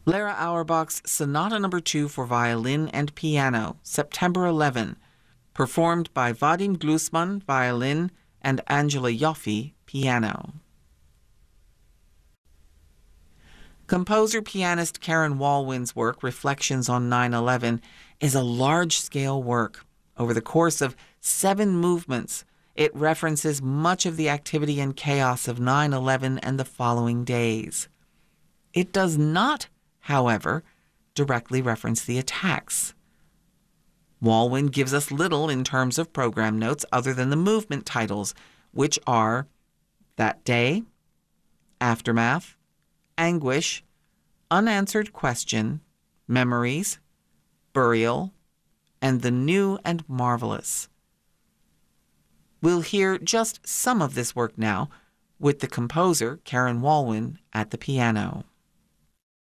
Lara Auerbach's Sonata No. 2 for violin and piano, September 11, performed by Vadim Glusman, violin, and Angela Yoffe, piano. Composer-pianist Karen Walwyn's work, Reflections on 9/11, is a large-scale work. Over the course of 7 movements, it references much of the activity and chaos of 9/11 and the following days. It does not, however, directly reference the attacks. Walwyn gives us little in terms of program notes other than the movement titles, which are That Day, Aftermath, Anguish, Unanswered Question, Memories, Burial, and The New and Marvelous. We'll hear just some of this work now, with the composer, Karen Walwyn, at the piano.